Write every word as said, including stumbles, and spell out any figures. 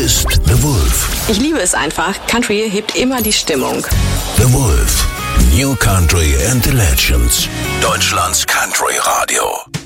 ist The Wolf. Ich liebe es einfach. Country hebt immer die Stimmung. The Wolf. New Country and the Legends. Deutschlands Country Radio.